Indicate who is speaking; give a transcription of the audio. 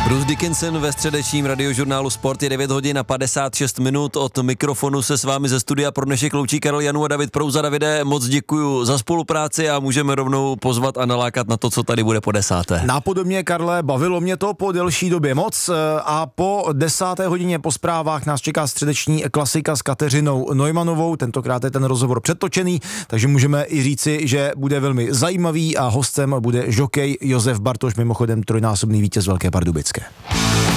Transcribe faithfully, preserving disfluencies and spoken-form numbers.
Speaker 1: Bruce Dickinson ve středečním radiožurnálu Sport je devět hodin a padesát šest minut. Od mikrofonu se s vámi ze studia pro dnešek loučí Karel Janů a David Prouza. Davide, moc děkuju za spolupráci a můžeme rovnou pozvat a nalákat na to, co tady bude po desáté.
Speaker 2: Nápodobně, Karle, bavilo mě to po delší době moc a po desáté hodině po zprávách nás čeká středeční klasika s Kateřinou Neumannovou. Tentokrát je ten rozhovor předtočený, takže můžeme i říci, že bude velmi zajímavý a hostem bude žokej Josef Bartoš, mimochodem trojnásobný vítěz Velké Pardubické.